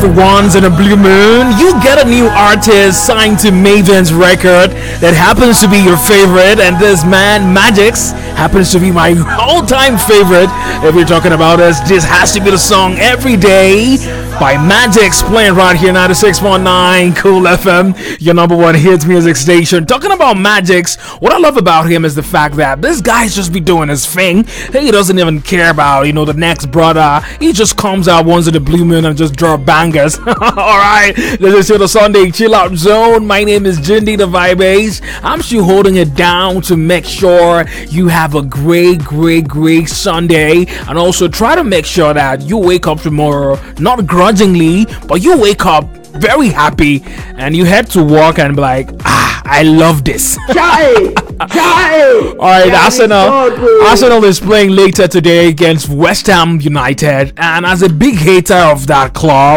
Once in a Blue Moon, you get a new artist signed to Maven's record that happens to be your favorite, and this man, Magix, happens to be my all-time favorite. If you're talking about this has to be the song Every Day by Magix, playing right here, 96.9 Cool FM, your number one hits music station. Talking about Magix, what I love about him is the fact that this guy's just be doing his thing. He doesn't even care about, the next brother. He just comes out once in the Blue Moon and just drop bangers. Alright, this is the Sunday Chill Out Zone. My name is Jindy the Vibe Ace. I'm still holding it down to make sure you have a great Sunday, and also try to make sure that you wake up tomorrow not grudgingly, but you wake up very happy and you head to work and be like, I love this. Alright, Arsenal is playing later today against West Ham United, and as a big hater of that club,